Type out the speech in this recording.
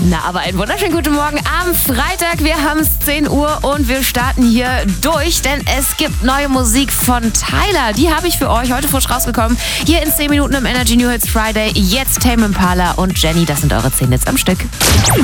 Na, aber einen wunderschönen guten Morgen am Freitag. Wir haben es 10 Uhr und wir starten hier durch, denn es gibt neue Musik von Tyler. Die habe ich für euch heute frisch rausgekommen. Hier in 10 Minuten im Energy New Hits Friday. Jetzt Tame Impala und Jenny. Das sind eure 10 Hits am Stück.